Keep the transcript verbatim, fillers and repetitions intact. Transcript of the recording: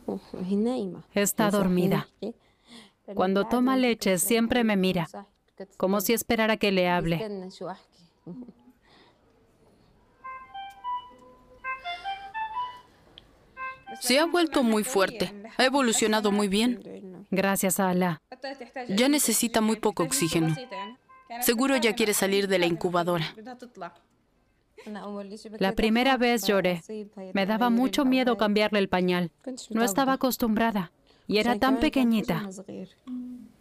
Está dormida. Cuando toma leche siempre me mira, como si esperara que le hable. Se ha vuelto muy fuerte. Ha evolucionado muy bien. Gracias a Alá. Ya necesita muy poco oxígeno. Seguro ya quiere salir de la incubadora. La primera vez lloré. Me daba mucho miedo cambiarle el pañal. No estaba acostumbrada y era tan pequeñita.